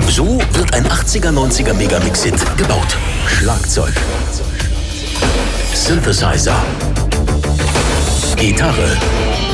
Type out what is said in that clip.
So wird ein 80er-90er Megamix-Hit gebaut. Schlagzeug, Synthesizer, Gitarre,